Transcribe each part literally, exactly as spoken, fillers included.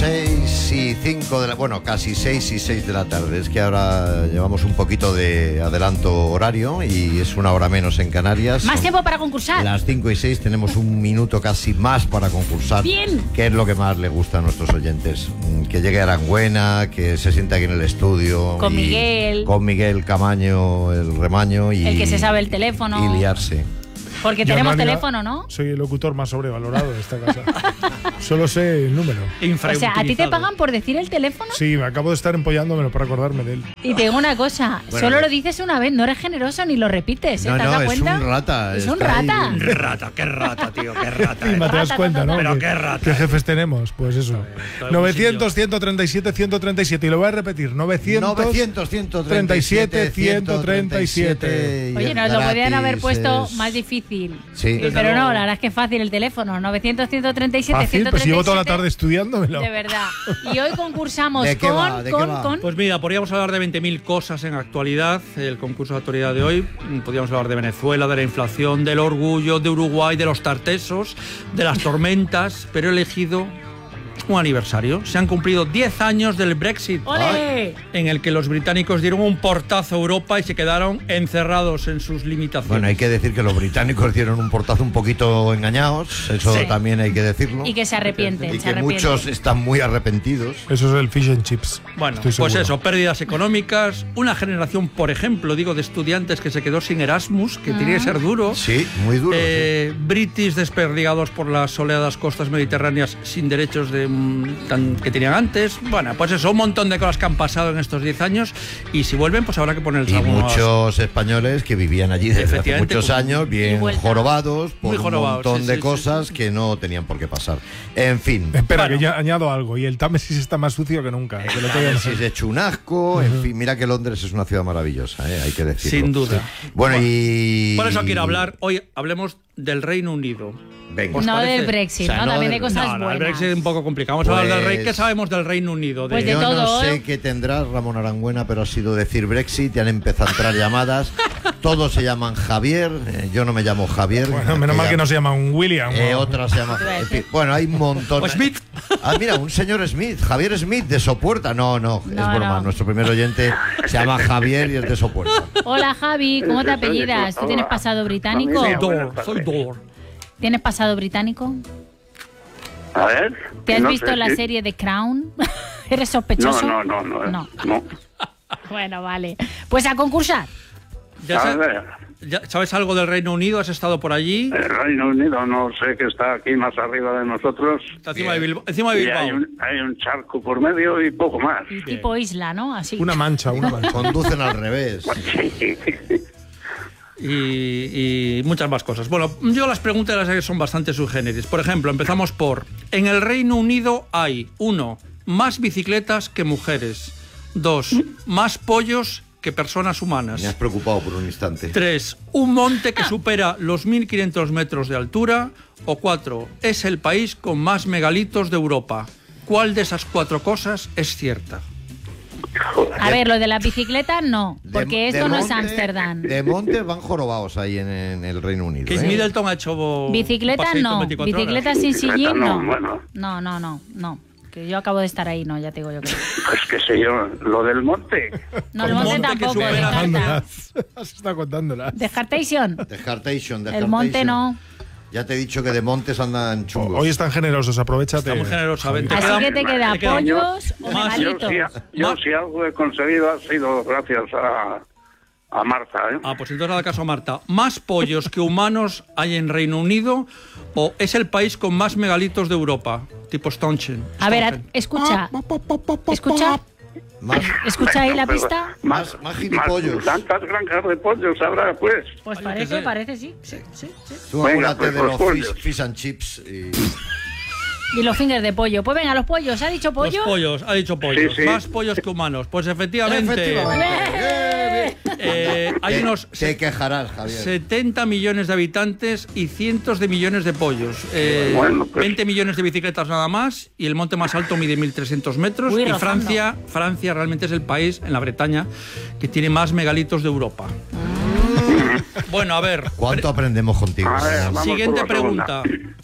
seis y cinco de la... Bueno, casi seis y seis de la tarde. Es que ahora llevamos un poquito de adelanto horario y es una hora menos en Canarias. Más Son tiempo para concursar. Las cinco y seis tenemos un minuto casi más para concursar. Bien. Que es lo que más le gusta a nuestros oyentes. Que llegue Arangüena, que se sienta aquí en el estudio. Con y- Miguel. Con Miguel Camaño, el remaño y... El que se sabe el teléfono. Y liarse. Porque Yo, tenemos en realidad, teléfono, ¿no? Soy el locutor más sobrevalorado de esta casa. Solo sé el número. O sea, ¿a ti te pagan por decir el teléfono? Sí, me acabo de estar empollándomelo para acordarme de él. Y te digo una cosa, Bueno, solo no. lo dices una vez, no eres generoso ni lo repites, ¿eh? No, ¿Te has no, dado es cuenta? un rata. Es un está ahí. rata. Qué rata, qué rata, tío, qué rata. Y eh. te das Rata cuenta, ¿no? total. Pero Que- qué rata, ¿Qué eh. jefes tenemos? Pues eso. todo el novecientos, ciento treinta y siete, ciento treinta y siete. Y lo voy a repetir. novecientos, novecientos, ciento treinta y siete, ciento treinta y siete. Oye, nos lo podían haber puesto más difícil. Sí. Sí, pero no, la verdad es que es fácil el teléfono. novecientos, ciento treinta y siete, Fácil, ciento pues treinta y siete. llevo toda la tarde estudiándomelo. De verdad. Y hoy concursamos ¿De qué con, va? ¿De qué con, va? con... Pues mira, podríamos hablar de veinte mil cosas en actualidad, el concurso de actualidad de hoy. Podríamos hablar de Venezuela, de la inflación, del orgullo, de Uruguay, de los tartesos, de las tormentas, pero he elegido un aniversario. Se han cumplido diez años del Brexit, ¡Ole! en el que los británicos dieron un portazo a Europa y se quedaron encerrados en sus limitaciones. Bueno, hay que decir que los británicos dieron un portazo un poquito engañados, eso Sí. también hay que decirlo. Y que se arrepienten, Y se que arrepienten. muchos están muy arrepentidos. Eso es el fish and chips. Bueno, Estoy pues seguro. eso, pérdidas económicas, una generación, por ejemplo, digo, de estudiantes que se quedó sin Erasmus, que tiene que ser duro. Sí, muy duro. Eh, British desperdigados por las soleadas costas mediterráneas sin derechos de, mm, tan, que tenían antes. Bueno, pues eso, un montón de cosas que han pasado en estos diez años y si vuelven, pues habrá que ponerles Y algunos- muchos españoles que vivían allí desde hace Efectivamente, muchos con- años, Y bien vuelta. jorobados por Muy jorobados, un montón sí, de sí, cosas sí, que no tenían por qué pasar. En fin. Espera, Bueno. que ya añado algo. Y el Támesis está más sucio que nunca. Que lo tengo en- Si es hecho un asco, en fin, mira que Londres es una ciudad maravillosa, ¿eh? Hay que decirlo. Sin duda. Bueno, y... Por eso quiero hablar, hoy hablemos del Reino Unido. Venga. ¿Os No parece? del Brexit, O sea, ¿no? no También del- hay cosas No, no, el buenas. Brexit es un poco complicado. Vamos a hablar del Pues- Rey. ¿Qué sabemos del Reino Unido? De- Pues de Yo todo, no sé ¿eh? qué tendrás, Ramón Arangüena, pero ha sido decir Brexit y han empezado a entrar llamadas. Todos se llaman Javier, eh, yo no me llamo Javier. Bueno, menos mal que no se llama un William. Eh, ¿no? otra se llama... en fin, bueno, hay un montón. O Smith. Ah, mira, un señor Smith, Javier Smith de Sopuerta. No, no, No, es broma. no. Nuestro primer oyente se llama Javier y es de Sopuerta. Hola Javi, ¿cómo te Sí, sí, apellidas? sí, ¿Tú tienes hola. pasado británico? Familia. Dor, Buenas soy tardes. Dor. ¿Tienes pasado británico? A ver. ¿Te has no visto sé la si- serie de Crown? ¿Eres sospechoso? No, no, no, no. No. no. Bueno, vale. Pues a concursar. ¿Ya, A sa- ver, ya sabes algo del Reino Unido? ¿Has estado por allí? el Reino Unido no sé que está aquí más arriba de nosotros. Está encima de Bilbao. Encima de Y Bilbao. hay un, hay un charco por medio y poco más. Y tipo isla, ¿no? Así. Una mancha, una mancha. Conducen al revés. Sí. y, y muchas más cosas. Bueno, yo las preguntas las que son bastante subgéneris. Por ejemplo, empezamos por... En el Reino Unido hay, uno, más bicicletas que mujeres. Dos, más pollos que personas Me has humanas. preocupado por un instante. Tres, un monte que supera los mil quinientos metros de altura. O cuatro, es el país con más megalitos de Europa. ¿Cuál de esas cuatro cosas es cierta? A ver, lo de la bicicleta no, De- porque de esto no es monte- Ámsterdam. De monte van jorobados ahí en, en el Reino Unido. Case ¿eh? Middleton ha hecho un Bicicleta paseíto en no, veinticuatro horas. bicicleta sin Bicicleta sillín no, no. bueno. No, no, no, no. Que yo acabo de estar ahí, no, ya te digo yo que no. Pues qué sé yo, lo del monte. No, el Un monte monte que tampoco, supera- descarta. Contándolas. Has estado contándolas. Descartation. Descartation, El monte no. Ya te he dicho que de montes andan chungos. Hoy están generosos, aprovechate. Está muy generosa. Vente. Así queda- que te queda te queda- pollos o Más. Yo, megalitos. sí, yo Más. si algo he conseguido ha sido gracias a, a Marta. ¿eh? Ah, pues entonces nada caso a Marta. ¿Más pollos que humanos hay en Reino Unido o es el país con más megalitos de Europa? Tipo Stonehenge. A ver, a- Stonehenge. escucha. Escucha. Más, Escucha ahí la Pero pista. más, más gilipollos. Tantas granjas de pollos habrá, pues. Pues Oye, parece, que sé. parece, sí. Sí, sí, sí. Tú Venga, acuérdate pues, de los los fish, pollos. fish and chips. Y... Y los fingers de pollo. Pues venga, los pollos. ¿Ha dicho Los pollo? pollos, ha dicho pollos. Sí, sí. Más pollos que humanos. Pues efectivamente, Efectivamente. Eh, bien. eh, hay Te- unos Te quejarás, Javier. setenta millones de habitantes y cientos de millones de pollos. Eh, Bueno, pues- veinte millones de bicicletas nada más y el monte más alto mide mil trescientos metros. Uy, y rozando. Francia, Francia realmente es el país en la Bretaña que tiene más megalitos de Europa. Bueno, a ver. ¿Cuánto aprendemos contigo? A ver, señor? vamos Siguiente por la segunda. pregunta.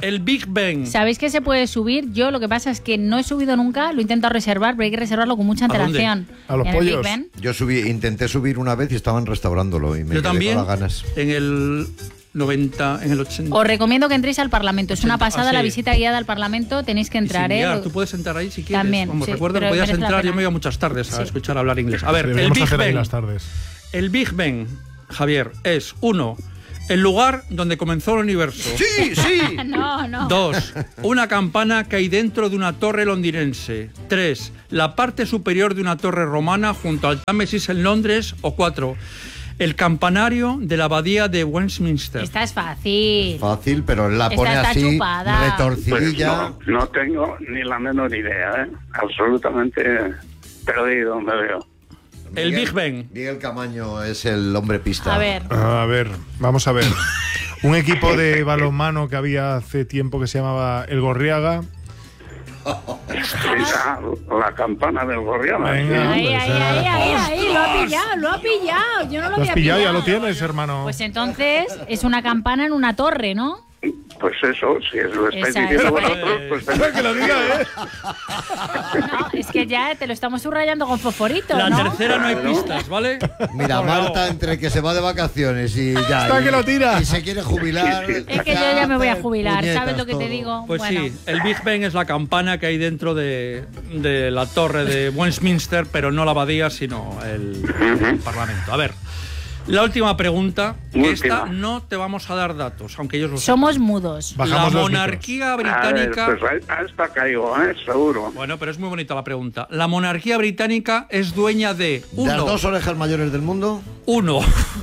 El Big Ben. ¿Sabéis que se puede subir? Yo lo que pasa es que no he subido nunca, lo he intentado reservar, pero hay que reservarlo con mucha ¿A dónde? antelación. ¿A los En el Big pollos? Ben. Yo subí, intenté subir una vez y estaban restaurándolo y me Yo quedé también. con las ganas. En el noventa, en el ochenta. Os recomiendo que entréis al Parlamento. Es una ochenta, pasada ah, sí. la visita guiada al Parlamento. Tenéis que Y sin entrar, ¿eh? guiar, tú puedes entrar ahí si quieres. También, Vamos, sí, recuerda que pero podías merece la entrar, yo pena. me iba muchas tardes a Sí. escuchar hablar inglés. A ver, el Deberíamos Big hacer ahí Ben. las tardes. El Big Ben, Javier, es uno, el lugar donde comenzó el universo. Sí, sí. No, no. Dos, una campana que hay dentro de una torre londinense. Tres, la parte superior de una torre romana junto al Támesis en Londres. O cuatro, el campanario de la abadía de Westminster. Esta es fácil. Fácil, pero él la Esta pone está así, chupada. Pues retorcidilla. no, no tengo ni la menor idea, ¿eh? Absolutamente perdido me veo. El Miguel- Big Ben. Miguel Camaño es el hombre pista. A ver. A ver, vamos a ver. Un equipo de balonmano que había hace tiempo que se llamaba El Gorriaga. Esa, la campana del Gorriana. Venga. Ahí, Pues, ahí, eh. ahí, ahí, ahí, lo ha pillado, lo ha pillado. Yo no lo, Lo había has pillado, ya pillado. lo tienes, hermano. Pues entonces es una campana en una torre, ¿no? Pues eso, si es lo estáis Esa, diciendo esa. vosotros, pues Espera que lo diga, ¿eh? No, es que ya te lo estamos subrayando con fosforito, La ¿no? tercera no hay Claro. pistas, ¿vale? Mira, Por favor. Marta, entre que se va de vacaciones y ya. Está y, que lo tira. y se quiere jubilar. Es que yo ya me voy a jubilar, puñetas ¿sabes lo que te todo. digo? Pues Bueno. sí, el Big Ben es la campana que hay dentro de, de la torre de Westminster, pero no la abadía, sino el, el Parlamento. A ver, la última pregunta, que Última. esta no te vamos a dar datos, aunque ellos lo sepan. Somos mudos. Bajamos La los monarquía a ver, británica... pues ahí- a esta caigo, ¿eh? Seguro. Bueno, pero es muy bonita la pregunta. La monarquía británica es dueña de ¿De las uno, dos orejas mayores del mundo? uno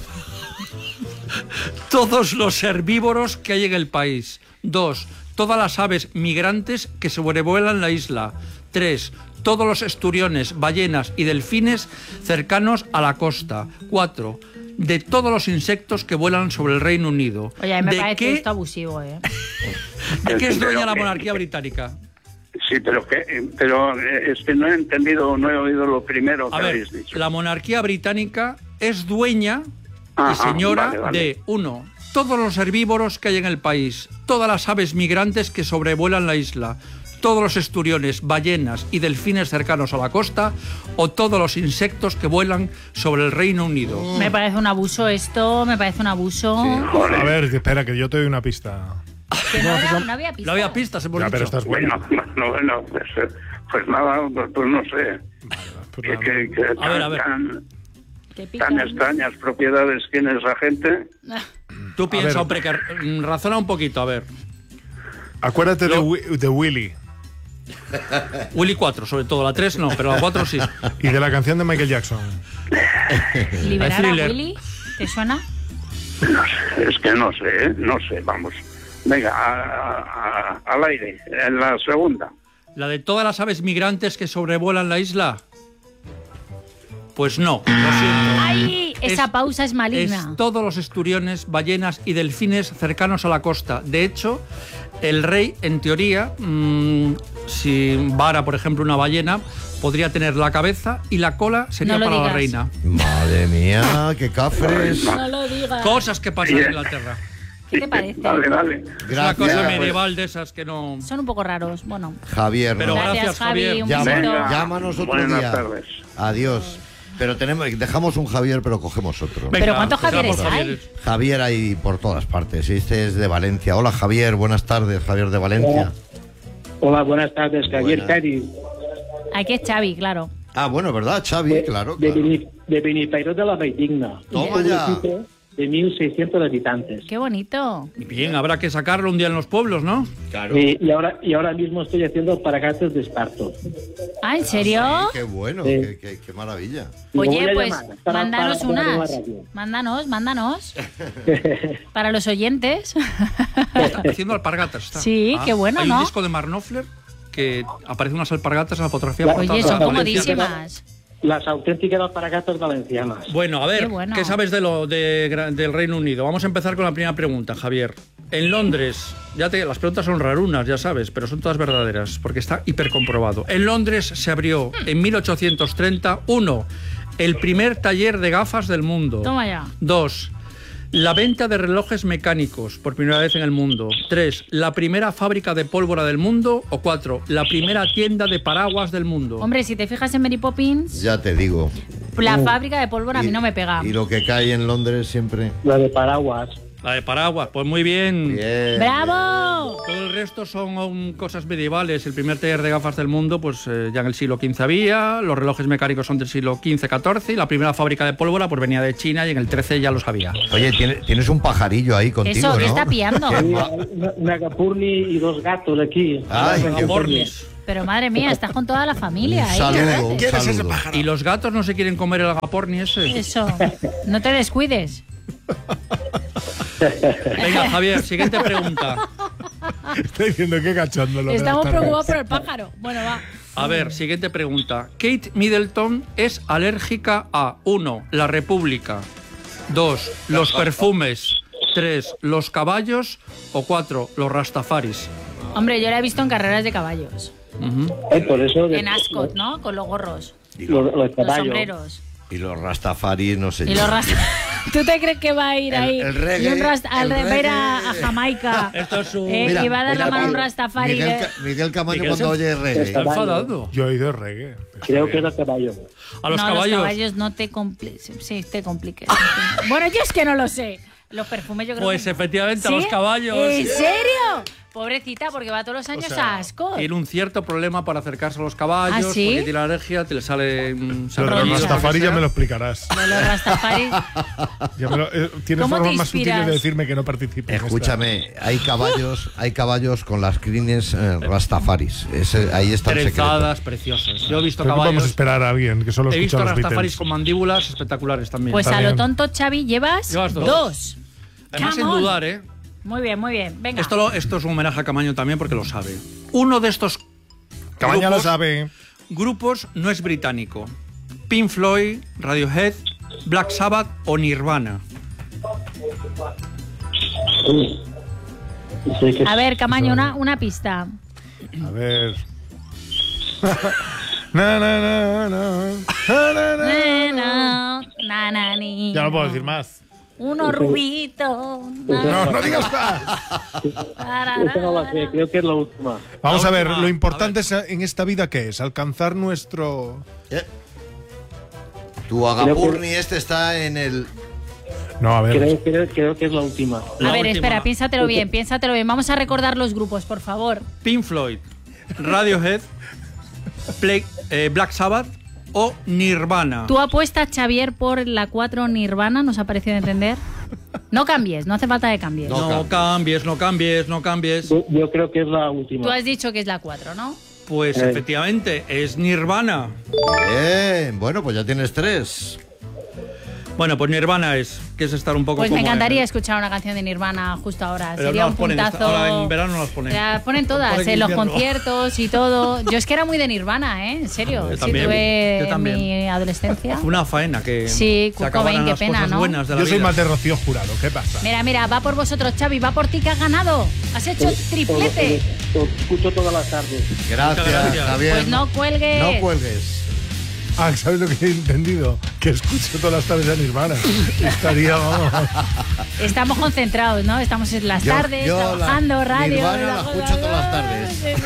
todos los herbívoros que hay en el país. Dos, todas las aves migrantes que sobrevuelan la isla. Tres, todos los esturiones, ballenas y delfines cercanos a la costa. Cuatro, de todos los insectos que vuelan sobre el Reino Unido. Oye, a mí me ¿De parece qué, esto abusivo, ¿eh? ¿De qué es Pero dueña la que- monarquía británica? Sí, pero que, pero eh, es que no he entendido, no he oído lo primero que A ver, habéis dicho. la monarquía británica es dueña y Ajá, señora vale, vale. de, uno, todos los herbívoros que hay en el país, todas las aves migrantes que sobrevuelan la isla, todos los esturiones, ballenas y delfines cercanos a la costa, o todos los insectos que vuelan sobre el Reino Unido. Me parece un abuso esto, me parece un abuso. Joder. A ver, espera, que yo te doy una pista. Que no, era- no había pista. No había pistas, hemos Ya, dicho. pero estás bueno. Bueno, bueno, bueno, pues, eh, pues nada, pues, pues no sé. Pues Que, nada. que- que A ver, a ver. Tan, Te pica. tan extrañas propiedades tiene esa gente. Tú piensa, ver. hombre, que mm, razona un poquito, a ver. Acuérdate de, Lo- Wi- de Willy Willy cuatro, sobre todo, la tres no, pero la cuatro sí. y de la canción de Michael Jackson. ¿Liberar a Thriller. Willy? ¿Te suena? No sé, es que no sé, ¿eh? no sé, vamos. Venga, a- a- a- al aire, en la segunda. ¿La de todas las aves migrantes que sobrevuelan la isla? Pues no, lo siento. ¡Ay! Esa Es- pausa es maligna. Es todos los esturiones, ballenas y delfines cercanos a la costa. De hecho, el rey, en teoría, mmm, si vara, por ejemplo, una ballena, podría tener la cabeza y la cola sería No lo para la digas. reina. Madre mía, qué cafres. No lo digas. Cosas que pasan en Bien. Inglaterra. ¿Qué te parece? Dale, dale. Es una cosa Gracias, medieval de esas que no... Son un poco raros. Bueno, Javier. Pero no. gracias, gracias, Javi. Javier. Un Llama- besito. Venga. llámanos otro Buenas día. tardes. Adiós. Pero tenemos, dejamos un Javier, pero cogemos otro. Venga, Pero ¿cuántos pues Javieres vamos, hay? Javieres. Javier hay por todas partes. Este es de Valencia. Hola Javier, buenas tardes, Javier de Valencia. Hola, buenas tardes, Javier Buenas. Cari, Aquí es Xavi, claro. Ah, bueno, ¿verdad, Xavi? Claro, de, claro. Beni- de Benifairó de la Valldigna. Toma Un ya. pueblecito de mil seiscientos habitantes. Qué bonito. Bien, habrá que sacarlo un día en los pueblos, ¿no? Claro. Eh, y, ahora, y ahora mismo estoy haciendo paragatos de esparto. Ah, ¿en serio? Sí, qué bueno, Sí. qué, qué- qué maravilla. Lo voy Oye, a pues llamar para- mándanos para- para unas. la radio. Mándanos, mándanos. Para los oyentes. Está haciendo alpargatas. Está. Sí, qué bueno, Hay ¿no? un disco de Mark Knopfler que aparecen unas alpargatas en la fotografía. Oye, portada Oye, de son la Valencia. comodísimas. Las auténticas alpargatas valencianas. Bueno, a ver, Qué ¿qué, bueno. sabes de lo de, Gra- del Reino Unido? Vamos a empezar con la primera pregunta, Javier. En Londres, ya te, las preguntas son rarunas, ya sabes, pero son todas verdaderas, porque está hipercomprobado. En Londres se abrió en mil ochocientos treinta, uno, el primer taller de gafas del mundo. Toma ya. Dos, La venta de relojes mecánicos por primera vez en el mundo. Tres, la primera fábrica de pólvora del mundo. O cuatro, la primera tienda de paraguas del mundo. Hombre, si te fijas en Mary Poppins, Ya te digo. la fábrica de pólvora a mí Y- no me pega. Y lo que cae en Londres siempre. La de paraguas. La de paraguas, pues muy bien. Bien. ¡Bravo! Todo el resto son um, cosas medievales. El primer taller de gafas del mundo, pues eh, ya en el siglo quince había. Los relojes mecánicos son del siglo quince catorce. Y la primera fábrica de pólvora pues venía de China y en el trece ya lo sabía. Oye, ¿tienes, tienes un pajarillo ahí contigo, Eso, ¿qué ¿no? está pillando? Qué Sí, ma- una, una Agapurni y dos gatos aquí. Ay, Una qué Bornis. Pero madre mía, estás con toda la familia, Un ¿eh? saludo, un ¿Quién es ese saludo. pájaro? Y los gatos no se quieren comer el agaporni ese. Eso, no te descuides. Venga, Javier, siguiente pregunta. Estoy diciendo que cachándolo. Estamos preocupados por el pájaro. Bueno, va. A ver, siguiente pregunta. Kate Middleton es alérgica a uno, la República. dos, los perfumes. tres, los caballos. O cuatro, los rastafaris. Hombre, yo la he visto en carreras de caballos. Ujú. Eh, por eso de- En Ascot, ¿no? Con los gorros, Los, los los caballos. sombreros. Y los Rastafari, no sé Y yo. los rasta... ¿Tú te crees que va a ir El- ahí? el reggae, y un rasta... al el va a ir a, reggae. a Jamaica. Esto es un- eh, Mira, y va a dar la mira, mano a un Miguel- rastafari. Miguel, que- Ca- Miguel Camaño Miguel cuando se- oye reggae. Está enfadado. Yo he oído reggae. Creo que era caballo. A los no, caballos. los caballos no te compliques. Sí, te compliques. Bueno, yo es que no lo sé. Los perfumes yo creo Pues que no. efectivamente, a ¿Sí? los caballos. ¿En serio? Pobrecita, porque va todos los años O sea, a Ascot. Tiene un cierto problema para acercarse a los caballos, ¿Ah, sí? porque tiene alergia, te le sale mm, Lo de los sarpullido, Rastafari lo que ya me lo sea. explicarás. De los Rastafari. Ya me lo- eh, tienes ¿Cómo te formas más sutiles inspiras? de decirme que no participe. en esta. Escúchame, hay caballos, hay caballos con las crines eh, Rastafaris. Ese- ahí está el secreto. Trezadas, preciosas. Yo he visto Creo que podemos caballos. esperar a alguien que solo He visto escucha los rastafaris Beatles. con mandíbulas espectaculares también. Pues a También. lo tonto, Xavi, llevas, Llevas dos. dos. Además, Come sin on. dudar, ¿eh? Muy bien, muy bien. Venga. Esto, lo- esto es un homenaje a Camaño también porque lo sabe. Uno de estos Cabaña lo grupos, sabe. grupos no es británico. Pink Floyd, Radiohead, Black Sabbath o Nirvana. Sí. Sí, que A ver, Camaño, una, una pista. A ver. na, na, na, na. Na, na, na. Eh, no, na, na, ni, Ya no puedo no. decir más. Uno rubito. No, no digas más. Esa no la sé, creo que es la última. Vamos La a ver, última, lo a importante es, en esta vida, ¿qué es? Alcanzar nuestro... Eh. Tu Agapurni este está en el... No, a ver. Creo, creo, creo que es la última. La A ver, última. espera, piénsatelo bien, piénsatelo bien. Vamos a recordar los grupos, por favor. Pink Floyd, Radiohead, Play- eh, Black Sabbath o Nirvana. ¿Tú apuestas, Xavier, por la cuatro Nirvana? ¿Nos ha parecido entender? No cambies, no hace falta que cambies. No. No cambies, no cambies, no cambies. Yo, yo creo que es la última. Tú has dicho que es la cuatro, ¿no? Pues Eh. efectivamente, es Nirvana. Bien, bueno, pues ya tienes tres. Bueno, pues Nirvana es, que es estar un poco Pues me como encantaría en- escuchar una canción de Nirvana justo ahora. Pero Sería no un las ponen, puntazo. ahora en verano no las ponen. Las ponen todas, Ponen en en los invierno. conciertos y todo. Yo es que era muy de Nirvana, ¿eh? En serio. Yo Sí, también, tuve yo también. mi adolescencia. Fue una faena que Sí, se Kurt acabaran Cobain, qué las pena, cosas ¿no? buenas de la Yo soy vida. más de Rocío Jurado. ¿Qué pasa? Mira, mira, va por vosotros, Xavi, va por ti que has ganado. Has hecho triplete. Lo escucho todas las tardes. Gracias, gracias. Javier. Pues no cuelgues. No cuelgues. Ah, ¿sabes lo que he entendido? Que escucho todas las tardes a Nirvana. Estaría, vamos. Estamos concentrados, ¿no? Estamos en las Yo- tardes, yo la- trabajando, radio. Nirvana la escucho todas las tardes.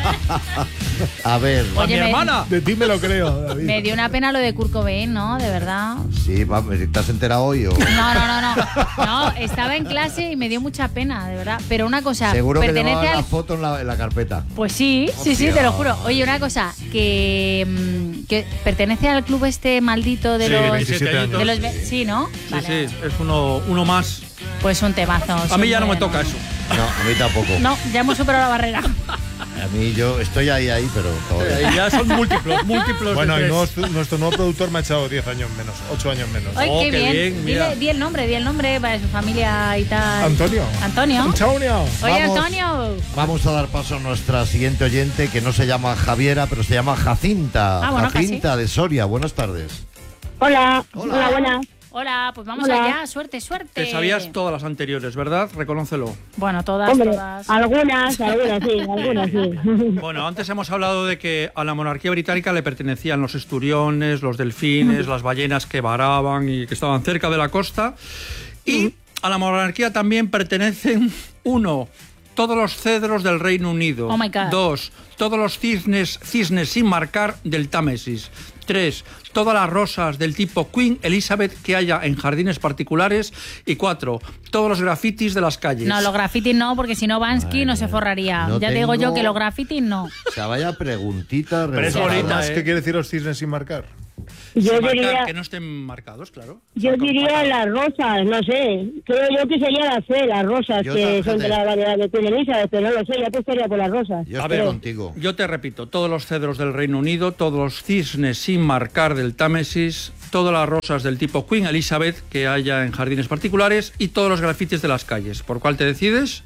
A ver, ¡A Oye, mi me- hermana! De ti me lo creo, David. Me dio una pena lo de Kurt Cobain, ¿no? De verdad. sí, vamos, ¿te has enterado hoy o...? No, no, no, no. No, estaba en clase y me dio mucha pena, de verdad. Pero una cosa, Seguro que pertenece llevaba al... la foto en la, en la carpeta. Pues sí, sí, sí, Hostia. te lo juro. Oye, una cosa, que, mm, que pertenece al club este maldito de Sí, los... veintisiete años. de los ve- sí, ¿no? Sí, Vale. sí, es uno, uno más. Pues un temazo. A mí ya no son me muy toca buenos. eso. No, a mí tampoco. No, ya hemos superado la barrera. A mí yo estoy ahí, ahí, pero todavía. Eh, Ya son múltiplos, múltiplos. Bueno, de y tres. nuestro, nuestro nuevo productor me ha echado diez años menos, ocho años menos. Ay, Oh, qué qué bien. bien, mira. Dile, di el nombre, di el nombre para su familia y tal. Antonio. Antonio. Antonio. Oye, Vamos. Antonio. Vamos a dar paso a nuestra siguiente oyente, que no se llama Javiera, pero se llama Jacinta. Ah, bueno, Jacinta de Soria, buenas tardes. Hola, Hola. hola, buenas. Hola, pues vamos Hola. allá. Suerte, suerte. Te sabías todas las anteriores, ¿verdad? Reconócelo. Bueno, todas, Hombre, todas. algunas, algunas sí, algunas sí. Bueno, antes hemos hablado de que a la monarquía británica le pertenecían los esturiones, los delfines, las ballenas que varaban y que estaban cerca de la costa. Y A la monarquía también pertenecen uno, todos los cedros del Reino Unido. Oh my God. Dos, todos los cisnes, cisnes sin marcar del Támesis. Tres, todas las rosas del tipo Queen Elizabeth que haya en jardines particulares. Y cuatro, todos los grafitis de las calles. No, los grafitis no, porque si no Bansky no se forraría. no ya te digo tengo- yo que los grafitis no. O sea, vaya preguntita. Pero es rebuscada. bonita, Además, ¿eh? ¿qué quiere decir los cisnes sin marcar? Yo Sin marcar, diría, que no estén marcados, claro. yo Marca- diría marca- las rosas, no sé. Creo yo que sería la C, las rosas, Yo que también, son de fíjate. la variedad de Queen Elizabeth, pero no lo sé, yo apostaría por las rosas. Yo A estoy ver, contigo. Yo te repito, todos los cedros del Reino Unido, todos los cisnes sin marcar del Támesis, todas las rosas del tipo Queen Elizabeth que haya en jardines particulares y todos los grafitis de las calles. ¿Por cuál te decides?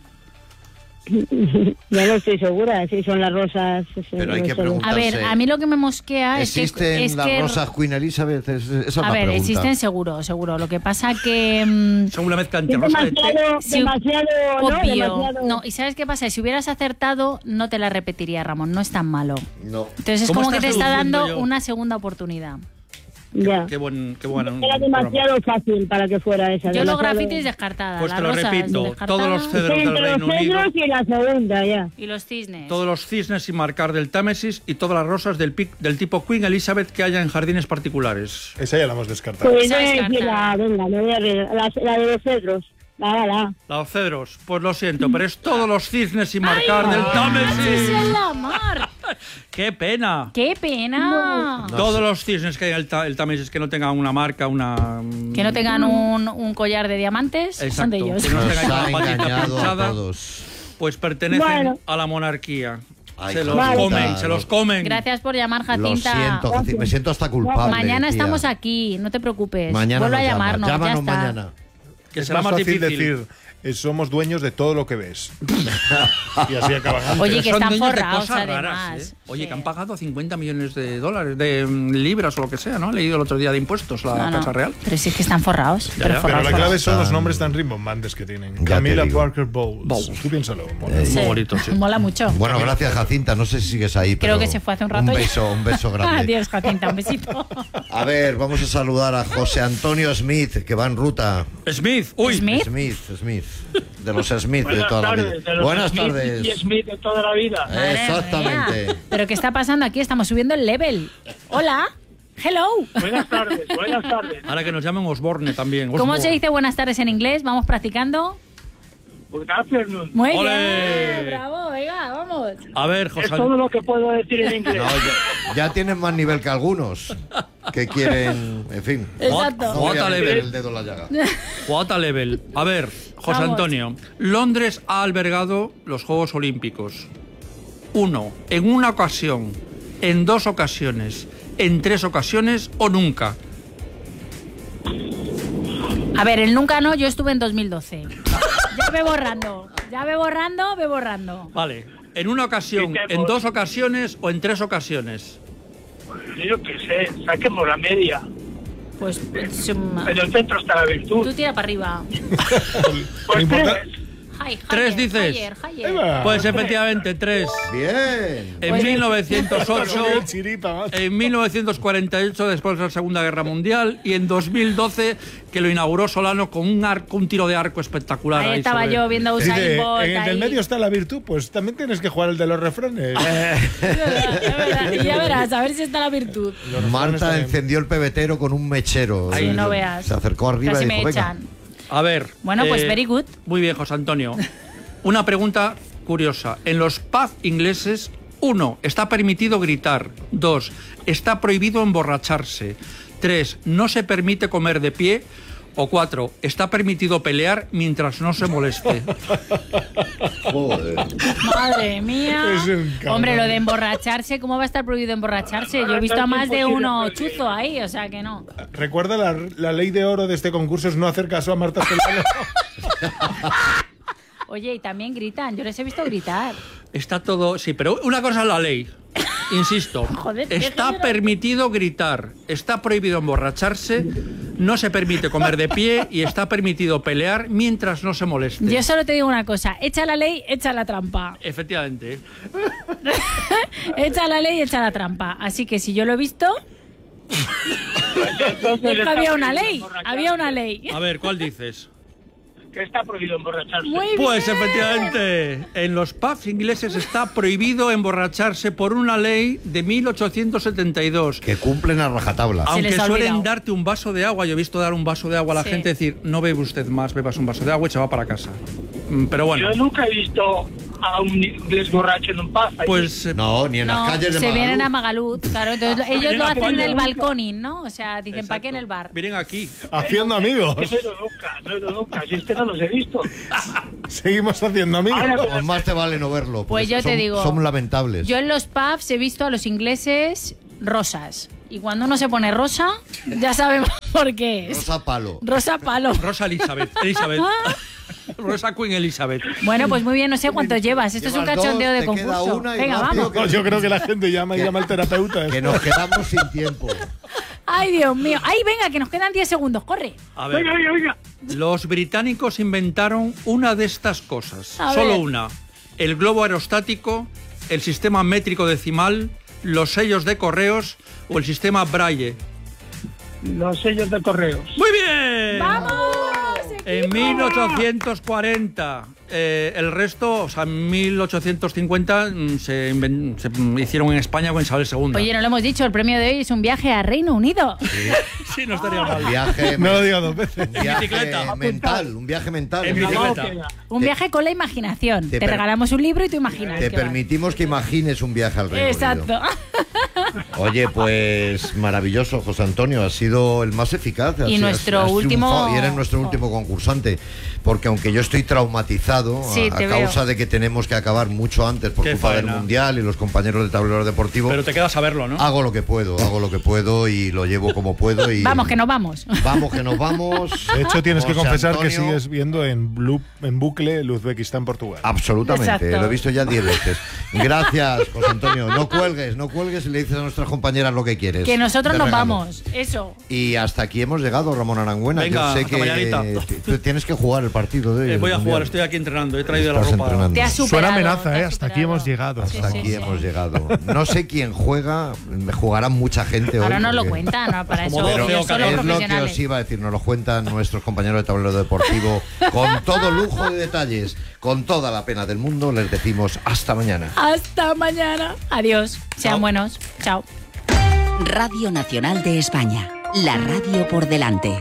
Ya no estoy segura si son las rosas. Pero hay no que sé. preguntar. A ver, a mí lo que me mosquea es que... ¿Existen es las que- rosas Queen Elizabeth? Es- esa es A la ver, pregunta. existen seguro, seguro. Lo que pasa que... mm, Son una mezcla entre Es rosa de té. demasiado, Sí, demasiado, ¿no? obvio. Demasiado... No, ¿y sabes qué pasa? Si hubieras acertado, no te la repetiría, Ramón. No es tan malo. No. Entonces es ¿Cómo como que estás te está deduciendo dando yo? una segunda oportunidad. Ya. Qué buen, qué buen Era demasiado fácil para que fuera esa. Yo los demasiado- grafitis descartada. Pues las te lo rosas repito, descartadas. todos los cedros Sí, del entre Reino los Unido, cedros y la segunda, ya. Y los cisnes. todos los cisnes sin marcar del Támesis y todas las rosas del, pic- del tipo Queen Elizabeth que haya en jardines particulares. Esa ya la hemos descartado. Pues Esa voy a descartada. decir la, venga, me voy a arreglar. La, la de los cedros. La, la, la. Los cedros, pues lo siento, pero es todos los cisnes sin marcar del ¡Sí, Támesis. en la mar! ¡Qué pena! ¡Qué pena! Todos los cisnes que hay en el, ta- el Támesis que no tengan una marca, una... Que no tengan un, un collar de diamantes, son Exacto, de ellos. que no Nos tengan ha una patita engañado a pinchada, todos. pues pertenecen Bueno. a la monarquía. Ay, se los Jacinta, comen, se los comen. Gracias por llamar, Lo Jacinta. siento, Jacinta, me siento hasta culpable. Mañana tía. estamos aquí, no te preocupes. Mañana Vuelve a nos llama. llamarnos, ya Llámanos está. mañana. Que Es será más más fácil difícil. decir, eh, somos dueños de todo lo que ves. y así acaban antes. Oye, que Son están dueños de forrados, cosas además. raras, ¿eh? Oye, Sí. que han pagado cincuenta millones de dólares, de mm, libras o lo que sea, ¿no? He leído el otro día de impuestos la No, no. Casa Real. Pero sí que están forrados. Ya, pero ya. forrados, Pero la forrados. clave son los Están- nombres tan rimbombantes que tienen. Ya te Camila digo. Parker Bowles. Bowles. Tú piénsalo. mola. Sí. Muy bonito, sí. Mola mucho. Bueno, gracias, Jacinta. No sé si sigues ahí. Creo pero que se fue hace un rato Un ya. beso, un beso grande. Adiós, Jacinta, un besito. A ver, vamos a saludar a José Antonio Smith, que va en ruta. Smith, uy. Smith. Smith, Smith. De los Smith de Buenas toda la tardes, vida. de los Buenas Smith tardes. y Smith de toda la vida. Madre Exactamente. mía. ¿Pero qué está pasando aquí? Estamos subiendo el level. Hola. Hello. Buenas tardes, buenas tardes. Ahora que nos llamen Osborne también. ¿Cómo Osborne. se dice buenas tardes en inglés? Vamos practicando. Good afternoon. Muy ¡Ole! bien. Bravo, venga, vamos. A ver, José. Es todo lo que puedo decir en inglés. No, ya, ya tienen más nivel que algunos que quieren, en fin. Exacto. No voy a What a meter level. el dedo en la llaga. What a level. A ver, José Vamos. Antonio. Londres ha albergado los Juegos Olímpicos. Uno, en una ocasión, en dos ocasiones, en tres ocasiones o nunca. A ver, el nunca no, yo estuve en dos mil doce. Ya ve borrando. Ya ve borrando, ve borrando. Vale. En una ocasión, Sí, en por- dos ocasiones o en tres ocasiones. Yo qué sé, saquemos la media. Pues, pues, um, En el centro está la virtud. tú tira para arriba. Lo Pues importa- tres. Hi, Tres Jayer, dices. Jayer, Jayer. Eva. Pues efectivamente, tres. Bien. En mil novecientos ocho, El chiripa, macho. en mil novecientos cuarenta y ocho, después de la Segunda Guerra Mundial, y en dos mil doce, que lo inauguró Solano con un arco, un tiro de arco espectacular. Ahí estaba sobre- yo viendo a Usain Dice, Bolt. en el del ahí. medio está la virtud, pues también tienes que jugar el de los refranes. Es verdad, es verdad. Y ya verás, a ver si está la virtud. Los refranes Marta también. encendió el pebetero con un mechero. Sí, Eh, no veas. Se acercó arriba Casi y me dijo, venga. echan. A ver. Bueno, pues very good. Muy bien, José Antonio. Una pregunta curiosa. En los pubs ingleses, uno, está permitido gritar. Dos, está prohibido emborracharse. Tres, no se permite comer de pie. O cuatro, está permitido pelear mientras no se moleste. Joder. Madre mía. Es un cabrón. Hombre, lo de emborracharse, ¿cómo va a estar prohibido emborracharse? Yo he visto a más de uno chuzo ahí, o sea que no. Recuerda la, la ley de oro de este concurso es no hacer caso a Marta Solano. Oye, y también gritan, yo les he visto gritar. Está todo... Sí, pero una cosa es la ley. Insisto, Joder, está déjame- permitido gritar, está prohibido emborracharse, no se permite comer de pie y está permitido pelear mientras no se moleste. Yo solo te digo una cosa, echa la ley, echa la trampa. Efectivamente. Echa la ley, echa la trampa. Así que si yo lo he visto, Entonces es que está había una prohibido ley, emborracharse. había una ley. A ver, ¿cuál dices? que está prohibido emborracharse. Muy Pues bien. efectivamente, en los pubs ingleses está prohibido emborracharse por una ley de mil ochocientos setenta y dos. Que cumplen a rajatabla. Se Aunque les ha suelen olvidado. darte un vaso de agua, yo he visto dar un vaso de agua a la Sí. gente, decir, no bebe usted más, bebas un vaso de agua y se va para casa. Mm, Pero bueno, Yo nunca he visto a un inglés borracho en un pub. allí. pues... eh, No, ni en No, las calles de se vienen a Magaluf. Magaluf, claro. Entonces, ellos Vienen lo a hacen en el Magaluf. balconing, ¿no? O sea, dicen, ¿para qué en el bar? Miren aquí. Haciendo amigos. Que no he ido nunca, no he ido nunca. Si es que no los he visto. Seguimos haciendo amigos. Ahora, Pues más te vale no verlo. Pues porque yo te son- digo- Son lamentables. Yo en los pubs he visto a los ingleses rosas. Y cuando uno se pone rosa, ya sabemos por qué es. Rosa palo. Rosa palo. Rosa Elizabeth. Elizabeth. Rosa Queen Elizabeth. Bueno, pues muy bien, no sé cuántos llevas. Esto es un Llevas cachondeo dos, de te queda concurso. una y Venga, rápido vamos. que- No, yo creo que la gente llama y llama al terapeuta. Que nos quedamos sin tiempo. Ay, Dios mío. Ay, venga, que nos quedan diez segundos. Corre. A ver, Venga, venga, venga. los británicos inventaron una de estas cosas. A Solo ver. una. El globo aerostático, el sistema métrico decimal, los sellos de correos o el sistema Braille. Los sellos de correos. ¡Muy bien! ¡Vamos! En mil ochocientos cuarenta. Eh, el resto, o sea, en mil ochocientos cincuenta mm, se, inven- se mm, hicieron en España con Isabel segunda. Oye, no lo hemos dicho, el premio de hoy es un viaje a Reino Unido. sí, no estaría mal. Viaje, No lo digo dos veces. un viaje bicicleta. mental. Un viaje mental. En Mira, bicicleta. Un Te- viaje con la imaginación. Te, te per- regalamos un libro y tú imaginas. Te que vas. permitimos que imagines un viaje al Reino Exacto. Unido. Oye, pues maravilloso, José Antonio. Has sido el más eficaz. Has- Y has- nuestro has último- triunfado Y eres nuestro último concursante. Porque aunque yo estoy traumatizado Sí, a, te a causa veo. de que tenemos que acabar mucho antes por Qué culpa faena. del Mundial y los compañeros de tablero deportivo, Pero te queda saberlo, ¿no? hago lo que puedo, hago lo que puedo y lo llevo como puedo. Y Vamos, que nos vamos. Vamos, que nos vamos. De hecho, tienes que José confesar que Antonio, sigues viendo en, blu- en bucle el Uzbekistán Portugal. Absolutamente, Exacto. lo he visto ya diez veces. Gracias, José Antonio. No cuelgues, no cuelgues y le dices a nuestras compañeras lo que quieres. Que nosotros de nos regalo. vamos. Eso. Y hasta aquí hemos llegado, Ramón Arangüena. Venga, Yo sé hasta que mañanita. t- tú tienes que jugar el partido de hoy. Eh, el voy a jugar, Mundial. estoy aquí entrenando. He traído la Estás ropa. entrenando. Te has Suena superado. amenaza, te ¿eh? has Hasta aquí superado. hemos llegado. Sí, Hasta sí, aquí sí. hemos llegado. No sé quién juega, me jugará mucha gente hoy. Ahora nos lo porque- cuentan, ¿no? Para eso Como doce ellos o son los Es lo que profesionales. os iba a decir, nos lo cuentan nuestros compañeros de tablero deportivo con todo lujo de detalles, con toda la pena del mundo. Les decimos hasta mañana. Hasta mañana. Adiós. Sean Chao. buenos. Chao. Radio Nacional de España. La radio por delante.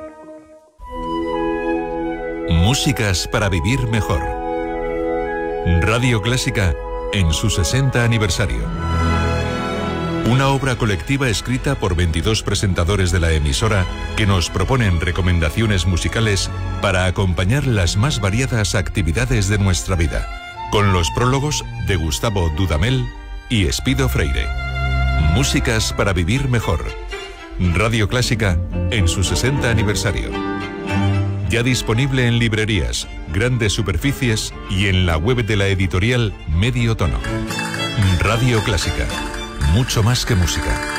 Músicas para vivir mejor. Radio Clásica en su sesenta aniversario. Una obra colectiva escrita por veintidós presentadores de la emisora que nos proponen recomendaciones musicales para acompañar las más variadas actividades de nuestra vida. Con los prólogos de Gustavo Dudamel y Espido Freire. Músicas para vivir mejor. Radio Clásica en su sesenta aniversario. Ya disponible en librerías, grandes superficies y en la web de la editorial Medio Tono. Radio Clásica. Mucho más que música.